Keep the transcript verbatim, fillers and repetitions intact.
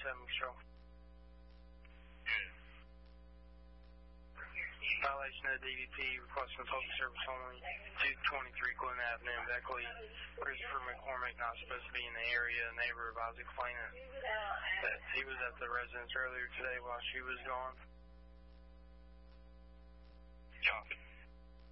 seven Control. Violation of D V P, requesting public service only, two twenty-three Glen Avenue in Beckley. Christopher McCormick not supposed to be in the area. A neighbor advised the complainant that he was at the residence earlier today while she was gone. Copy.